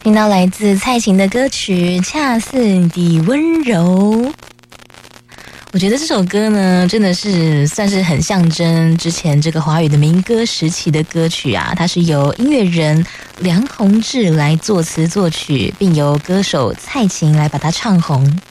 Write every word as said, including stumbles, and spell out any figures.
听到来自蔡琴的歌曲《恰似你的温柔》，我觉得这首歌呢，真的是算是很象征之前这个华语的民歌时期的歌曲啊。它是由音乐人梁弘志来作词作曲，并由歌手蔡琴来把它唱红。